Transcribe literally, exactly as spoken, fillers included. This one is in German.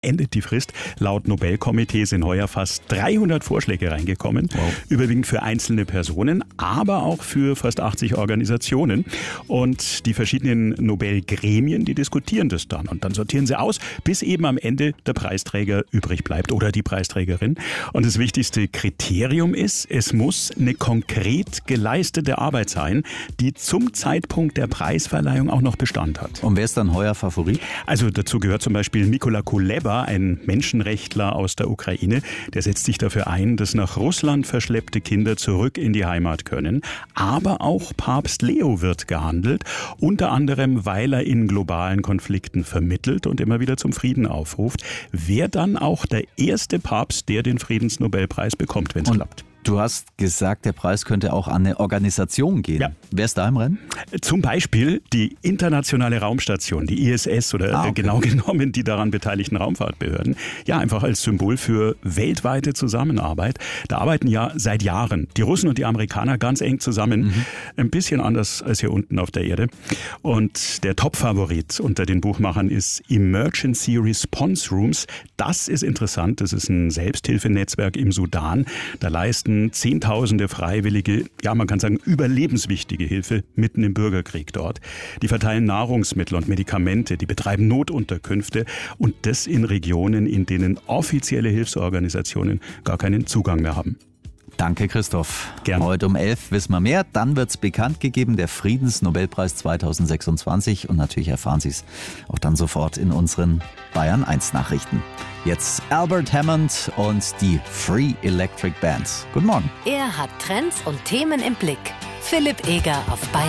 endet die Frist. Laut Nobelkomitee sind heuer fast dreihundert Vorschläge reingekommen. Wow. Überwiegend für einzelne Personen, aber auch für fast achtzig Organisationen. Und die verschiedenen Nobelgremien, die diskutieren das dann. Und dann sortieren sie aus, bis eben am Ende der Preisträger übrig bleibt oder die Preisträgerin. Und das wichtigste Kriterium ist, es muss eine konkret geleistete Arbeit sein, die zum Zeitpunkt der Preisverleihung auch noch Bestand hat. Und wer ist dann heuer Favorit? Also dazu gehört zum Beispiel Mykola Kuleba, ein Menschenrechtler aus der Ukraine. Der setzt sich dafür ein, dass nach Russland verschleppte Kinder zurück in die Heimat können. Aber auch Papst Leo wird gehandelt, unter anderem, weil er in globalen Konflikten vermittelt und immer wieder zum Frieden aufruft. Wäre dann auch der erste Papst, der den Friedensnobelpreis bekommt, wenn es klappt. Du hast gesagt, der Preis könnte auch an eine Organisation gehen. Ja. Wer ist da im Rennen? Zum Beispiel die Internationale Raumstation, die I S S oder ah, okay. genau genommen die daran beteiligten Raumfahrtbehörden. Ja, einfach als Symbol für weltweite Zusammenarbeit. Da arbeiten ja seit Jahren die Russen und die Amerikaner ganz eng zusammen. Mhm. Ein bisschen anders als hier unten auf der Erde. Und der Top-Favorit unter den Buchmachern ist Emergency Response Rooms. Das ist interessant. Das ist ein Selbsthilfenetzwerk im Sudan. Da leisten Zehntausende Freiwillige, ja man kann sagen überlebenswichtige Hilfe mitten im Bürgerkrieg dort. Die verteilen Nahrungsmittel und Medikamente, die betreiben Notunterkünfte und das in Regionen, in denen offizielle Hilfsorganisationen gar keinen Zugang mehr haben. Danke, Christoph. Gerne. Heute um elf wissen wir mehr. Dann wird es bekannt gegeben, der Friedensnobelpreis zweitausendsechsundzwanzig. Und natürlich erfahren Sie es auch dann sofort in unseren Bayern eins Nachrichten. Jetzt Albert Hammond und die Free Electric Band. Guten Morgen. Er hat Trends und Themen im Blick. Philipp Eger auf Bayern